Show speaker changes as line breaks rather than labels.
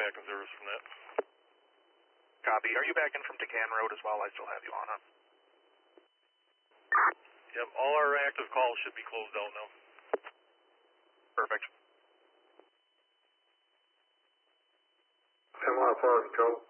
back in service from that.
Copy. Are you back in from Decan Road as well? I still have you on, huh?
Yep, all our active calls should be closed out now.
Perfect.
10-1 control.